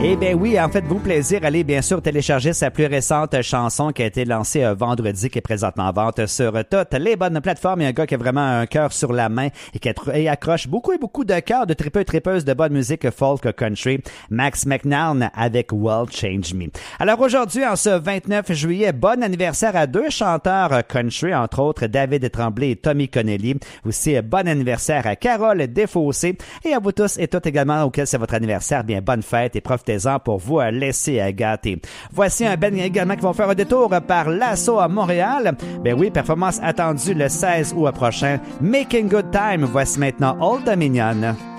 Eh bien oui, en faites-vous plaisir, allez bien sûr télécharger sa plus récente chanson qui a été lancée vendredi, qui est présentement en vente sur toutes les bonnes plateformes. Il y a un gars qui a vraiment un cœur sur la main et qui accroche beaucoup et beaucoup de cœurs de tripeux et tripeuses de bonne musique folk country. Max McNown avec World Change Me. Alors aujourd'hui, en ce 29 juillet, bon anniversaire à deux chanteurs country, entre autres David Tremblay et Tommy Connelly. Aussi, bon anniversaire à Carole Desfossés et à vous tous et toutes également auxquels c'est votre anniversaire. Bien, bonne fête et profitez-en pour vous laisser gâter. Voici un band également qui vont faire un détour par l'Assaut à Montréal. Ben oui, performance attendue le 16 août prochain. Making Good Time. Voici maintenant Old Dominion.